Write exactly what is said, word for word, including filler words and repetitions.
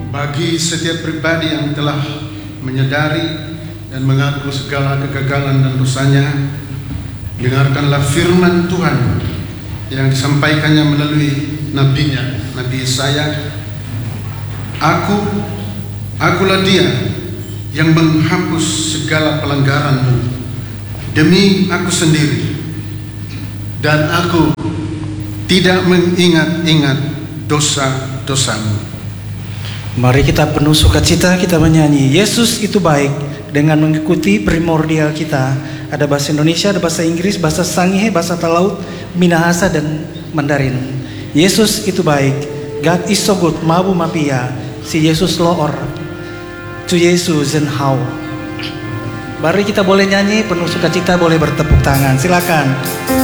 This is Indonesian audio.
Bagi setiap pribadi yang telah menyadari dan mengaku segala kegagalan dan dosanya, dengarkanlah firman Tuhan yang disampaikannya melalui nabinya, Nabi Yesaya. Aku, akulah dia yang menghapus segala pelanggaranmu demi aku sendiri, dan aku tidak mengingat-ingat dosa-dosamu. Mari kita penuh sukacita, kita menyanyi Yesus itu baik dengan mengikuti primordial kita. Ada bahasa Indonesia, ada bahasa Inggris, bahasa Sangihe, bahasa Talaut, Minahasa, dan Mandarin. Yesus itu baik. God is so good. Mabu mapia. Si Yesus loor. Tu Yesus and how. Mari kita boleh nyanyi penuh sukacita, boleh bertepuk tangan. Silakan.